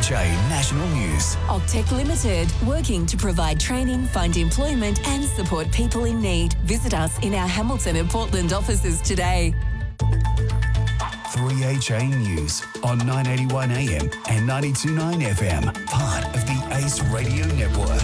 3HA National News. Octec Limited, working to provide training, find employment and support people in need. Visit us in our Hamilton and Portland offices today. 3HA News on 981 AM and 92.9 FM, part of the ACE Radio Network.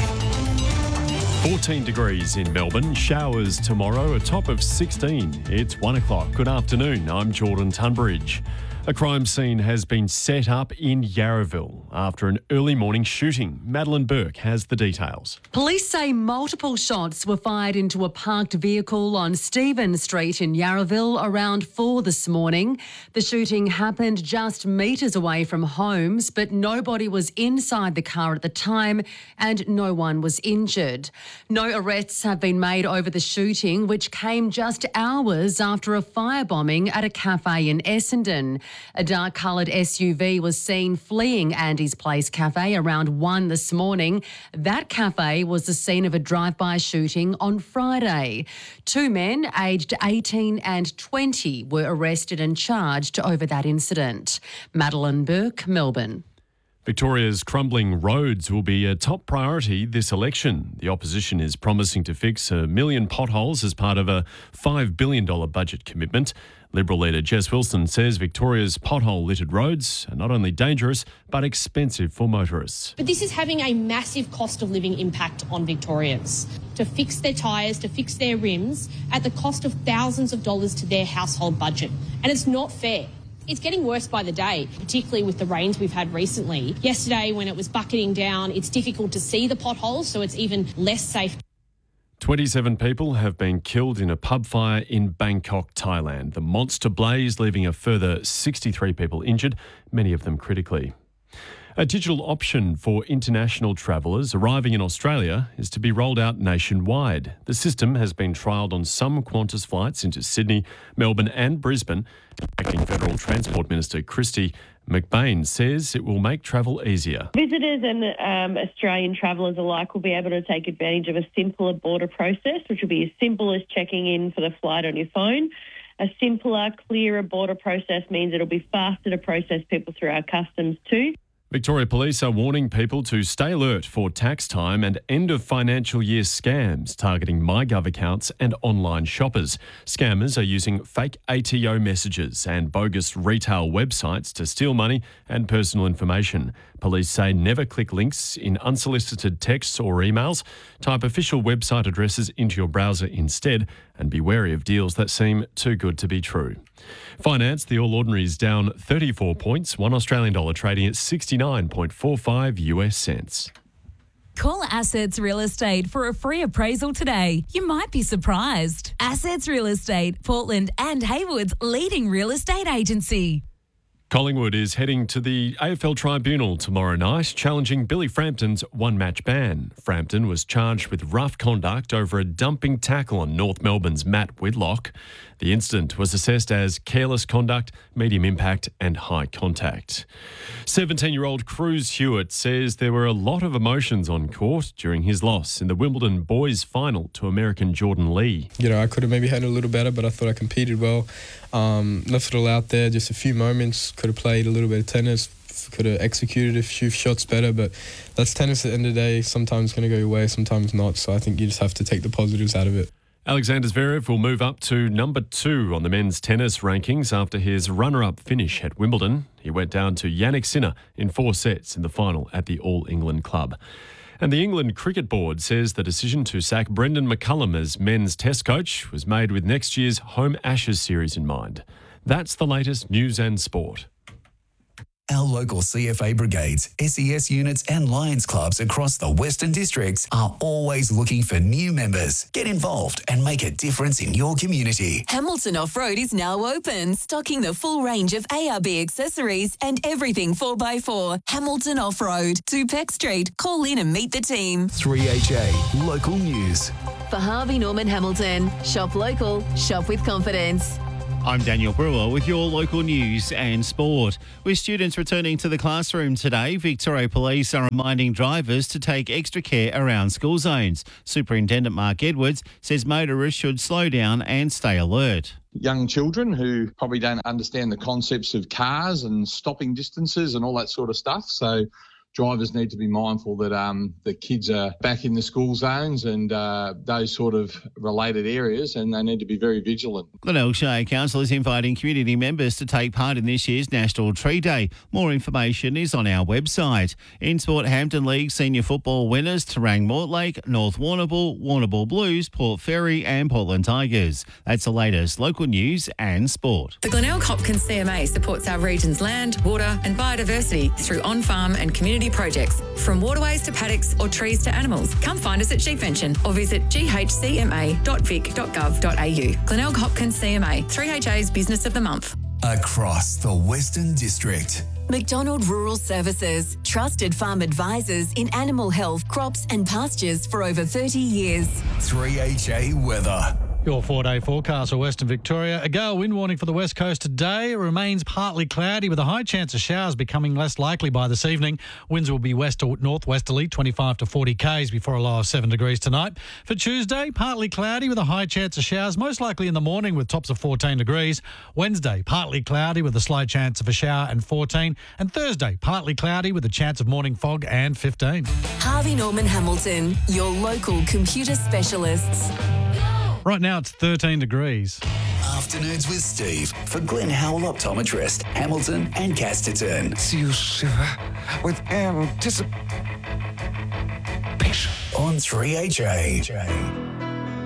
14 degrees in Melbourne, showers tomorrow, a top of 16. It's 1 o'clock. Good afternoon, I'm Jordan Tunbridge. A crime scene has been set up in Yarraville after an early morning shooting. Madeline Burke has the details. Police say multiple shots were fired into a parked vehicle on Stephen Street in Yarraville around 4 this morning. The shooting happened just metres away from homes, but nobody was inside the car at the time and no one was injured. No arrests have been made over the shooting, which came just hours after a firebombing at a cafe in Essendon. A dark-coloured SUV was seen fleeing Andy's Place Cafe around 1 this morning. That cafe was the scene of a drive-by shooting on Friday. 2 men aged 18 and 20 were arrested and charged over that incident. Madeline Burke, Melbourne. Victoria's crumbling roads will be a top priority this election. The opposition is promising to fix 1 million potholes as part of a $5 billion budget commitment. Liberal leader Jess Wilson says Victoria's pothole-littered roads are not only dangerous but expensive for motorists. But this is having a massive cost of living impact on Victorians. To fix their tyres, to fix their rims, at the cost of thousands of dollars to their household budget. And it's not fair. It's getting worse by the day, particularly with the rains we've had recently. Yesterday, when it was bucketing down, it's difficult to see the potholes, so it's even less safe. 27 people have been killed in a pub fire in Bangkok, Thailand. The monster blaze leaving a further 63 people injured, many of them critically. A digital option for international travellers arriving in Australia is to be rolled out nationwide. The system has been trialled on some Qantas flights into Sydney, Melbourne and Brisbane. Acting Federal Transport Minister Kristy McBain says it will make travel easier. Visitors and Australian travellers alike will be able to take advantage of a simpler border process, which will be as simple as checking in for the flight on your phone. A simpler, clearer border process means it'll be faster to process people through our customs too. Victoria Police are warning people to stay alert for tax time and end of financial year scams targeting MyGov accounts and online shoppers. Scammers are using fake ATO messages and bogus retail websites to steal money and personal information. Police say never click links in unsolicited texts or emails. Type official website addresses into your browser instead and be wary of deals that seem too good to be true. Finance, the All Ordinaries down 34 points, $1 Australian dollar trading at 69.45 US cents. Call Assets Real Estate for a free appraisal today. You might be surprised. Assets Real Estate, Portland and Haywood's leading real estate agency. Collingwood is heading to the AFL Tribunal tomorrow night, challenging Billy Frampton's one-match ban. Frampton was charged with rough conduct over a dumping tackle on North Melbourne's Matt Whitlock. The incident was assessed as careless conduct, medium impact and high contact. 17-year-old Cruz Hewitt says there were a lot of emotions on court during his loss in the Wimbledon boys' final to American Jordan Lee. I could have maybe handled it a little better, but I thought I competed well. Left it all out there, just a few moments. Could have played a little bit of tennis, could have executed a few shots better, but that's tennis at the end of the day. Sometimes it's going to go your way, sometimes not. So I think you just have to take the positives out of it. Alexander Zverev will move up to number 2 on the men's tennis rankings after his runner-up finish at Wimbledon. He went down to Jannik Sinner in 4 sets in the final at the All England Club. And the England Cricket Board says the decision to sack Brendan McCullum as men's test coach was made with next year's Home Ashes series in mind. That's the latest news and sport. Our local CFA brigades, SES units and Lions clubs across the Western Districts are always looking for new members. Get involved and make a difference in your community. Hamilton Off-Road is now open, stocking the full range of ARB accessories and everything 4x4. Hamilton Off-Road, 2 Peck Street. Call in and meet the team. 3HA Local News. For Harvey Norman Hamilton, shop local, shop with confidence. I'm Daniel Brewer with your local news and sport. With students returning to the classroom today, Victoria Police are reminding drivers to take extra care around school zones. Superintendent Mark Edwards says motorists should slow down and stay alert. Young children who probably don't understand the concepts of cars and stopping distances and all that sort of stuff. So drivers need to be mindful that the kids are back in the school zones and those sort of related areas, and they need to be very vigilant. Glenelg Shire Council is inviting community members to take part in this year's National Tree Day. More information is on our website. In Sport, Hampton League senior football winners Terang Mortlake, North Warrnambool, Warrnambool Blues, Port Fairy and Portland Tigers. That's the latest local news and sport. The Glenelg Hopkins CMA supports our region's land, water and biodiversity through on-farm and community projects, from waterways to paddocks or trees to animals. Come find us at Sheepvention or visit ghcma.vic.gov.au. Glenelg Hopkins CMA, 3HA's Business of the Month. Across the Western District. McDonald Rural Services, trusted farm advisors in animal health, crops and pastures for over 30 years. 3HA weather. Your 4-day forecast for Western Victoria. A gale wind warning for the west coast today. It remains partly cloudy with a high chance of showers becoming less likely by this evening. Winds will be west to northwesterly, 25 to 40 k's before a low of 7 degrees tonight. For Tuesday, partly cloudy with a high chance of showers, most likely in the morning with tops of 14 degrees. Wednesday, partly cloudy with a slight chance of a shower and 14. And Thursday, partly cloudy with a chance of morning fog and 15. Harvey Norman Hamilton, your local computer specialists. Right now it's 13 degrees. Afternoons with Steve for Glenn Howell Optometrist, Hamilton and Casterton. See you shiver with anticipation. On 3HA.